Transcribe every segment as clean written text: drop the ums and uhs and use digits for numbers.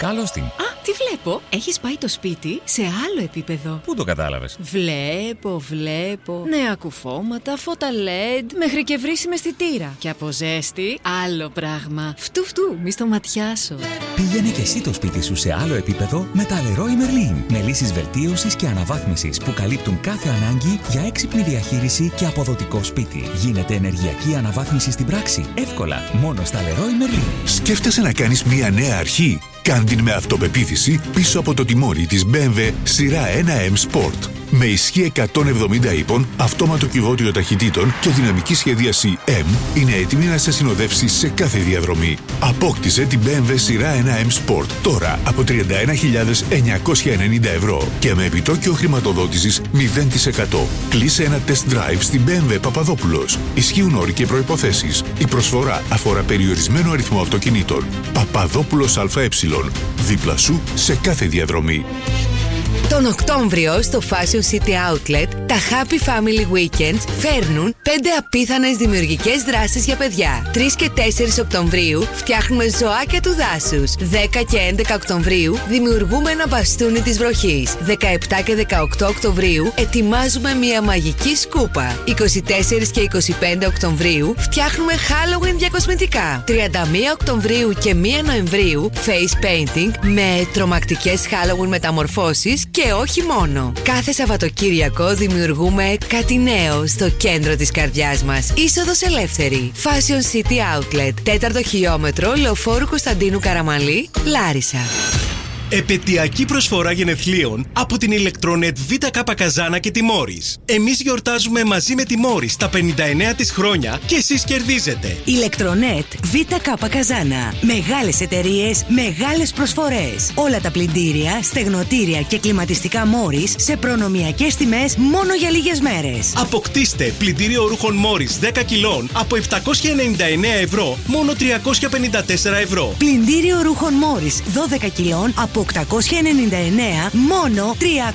Καλώς την. Α, τι βλέπω. Έχεις πάει το σπίτι σε άλλο επίπεδο. Πού το κατάλαβες? Βλέπω. Νέα κουφώματα, φώτα LED, μέχρι και βρύσιμη αισθητήρα. Και από ζέστη, άλλο πράγμα. Φτου, μη στο ματιάσω. Πήγαινε και εσύ το σπίτι σου σε άλλο επίπεδο με τα Leroy Merlin. Με λύσεις βελτίωσης και αναβάθμισης που καλύπτουν κάθε ανάγκη για έξυπνη διαχείριση και αποδοτικό σπίτι. Γίνεται ενεργειακή αναβάθμιση στην πράξη. Εύκολα, μόνο στα Leroy Merlin. Σκέφτεσαι να κάνεις μια νέα αρχή? Κάν' την με αυτοπεποίθηση πίσω από το τιμόνι της BMW σειρά 1M Sport. Με ισχύ 170 ύπων, αυτόματο κυβότιο ταχυτήτων και δυναμική σχεδίαση M, είναι έτοιμη να σε συνοδεύσει σε κάθε διαδρομή. Απόκτησε την BMW σειρά 1M Sport τώρα από 31.990 ευρώ και με επιτόκιο χρηματοδότησης 0%. Κλείσε ένα test drive στην BMW Παπαδόπουλος. Ισχύουν όροι και προϋποθέσεις. Η προσφορά αφορά περιορισμένο αριθμό αυτοκινήτων. Παπαδόπουλος ΑΕ. Δίπλα σου σε κάθε διαδρομή. Τον Οκτώβριο στο Fashion City Outlet, τα Happy Family Weekends φέρνουν 5 απίθανες δημιουργικές δράσεις για παιδιά. 3 και 4 Οκτωβρίου φτιάχνουμε ζωάκια του δάσους. 10 και 11 Οκτωβρίου δημιουργούμε ένα μπαστούνι της βροχής. 17 και 18 Οκτωβρίου ετοιμάζουμε μια μαγική σκούπα. 24 και 25 Οκτωβρίου φτιάχνουμε Halloween διακοσμητικά. 31 Οκτωβρίου και 1 Νοεμβρίου face painting με τρομακτικές Halloween μεταμορφώσεις. Και όχι μόνο. Κάθε Σαββατοκύριακο δημιουργούμε κάτι νέο στο κέντρο της καρδιάς μας. Είσοδος ελεύθερη. Fashion City Outlet. 4ο χιλιόμετρο Λεωφόρου Κωνσταντίνου Καραμαλή, Λάρισα. Επετειακή προσφορά γενεθλίων από την Ηλεκτρονέτ ΒΚ Καζάνα και τη Μόρις. Εμείς γιορτάζουμε μαζί με τη Μόρις τα 59 της χρόνια και εσείς κερδίζετε. Ηλεκτρονέτ ΒΚ Καζάνα. Μεγάλες εταιρείες, μεγάλες προσφορές. Όλα τα πλυντήρια, στεγνοτήρια και κλιματιστικά Μόρις σε προνομιακές τιμές μόνο για λίγες μέρες. Αποκτήστε πλυντήριο ρούχων Μόρις 10 κιλών από 799 ευρώ μόνο 354 ευρώ. Πλυντήριο ρούχων Μόρις 12 κιλών από 899 μόνο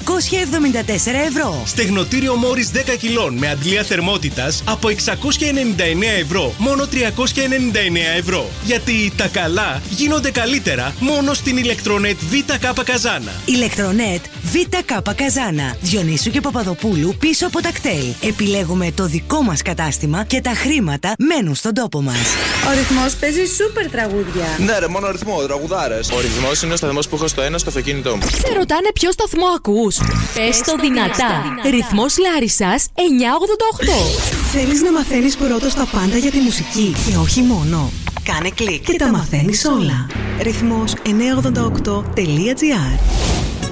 374 ευρώ. Στεγνοτήριο Μόρις 10 κιλών με αντλία θερμότητας από 699 ευρώ μόνο 399 ευρώ. Γιατί τα καλά γίνονται καλύτερα μόνο στην Ηλεκτρονέτ ΒΚ Καζάνα. Ηλεκτρονέτ ΒΚ Καζάνα. Διονύσου και Παπαδοπούλου πίσω από τα κτέλ. Επιλέγουμε το δικό μας κατάστημα και τα χρήματα μένουν στον τόπο μας. Ο Ρυθμός παίζει σούπερ τραγούδια. Ναι, ρε, μόνο ρυθμό, τραγουδάρες. Ο Ρυθμός είναι ο σταθμός που έχω στο ένα στο αυτοκίνητό μου. Σε ρωτάνε ποιο σταθμό ακούς. Πες το δυνατά. Ρυθμός Λάρισσας 988. Θέλεις να μαθαίνεις πρώτος τα πάντα για τη μουσική και όχι μόνο? Κάνε κλικ και τα μαθαίνεις όλα. Ρυθμός 988.gr.